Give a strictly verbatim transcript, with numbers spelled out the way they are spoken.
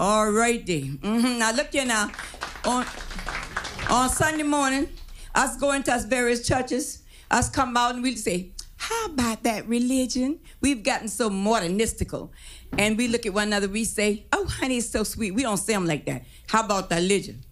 All right, then. Mm-hmm. Now, look here now. On, on Sunday morning, us going to us various churches, us come out and we'll say, how about that religion? We've gotten so modernistical. And we look at one another, we say, oh, honey, it's so sweet. We don't say them like that. How about the religion?